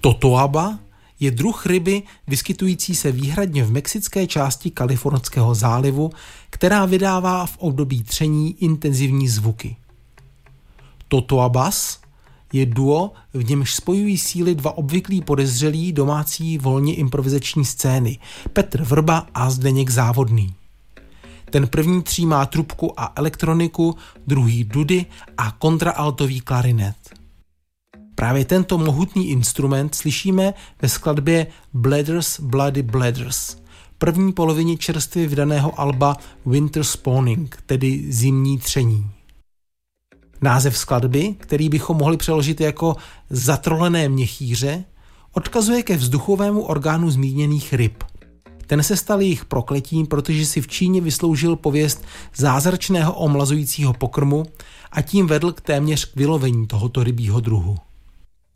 Totoaba je druh ryby vyskytující se výhradně v mexické části Kalifornského zálivu, která vydává v období tření intenzivní zvuky. Totoabas je duo, v němž spojují síly dva obvyklí podezřelí domácí volně improvizační scény, Petr Vrba a Zdeněk Závodný. Ten první třímá trubku a elektroniku, druhý dudy a kontraaltový klarinet. Právě tento mohutný instrument slyšíme ve skladbě Bladders Bloody Bladders, první polovině čerstvě vydaného alba Winter Spawning, tedy zimní tření. Název skladby, který bychom mohli přeložit jako Zatrolené měchýře, odkazuje ke vzduchovému orgánu zmíněných ryb. Ten se stal jejich prokletím, protože si v Číně vysloužil pověst zázračného omlazujícího pokrmu a tím vedl k téměř k vylovení tohoto rybího druhu.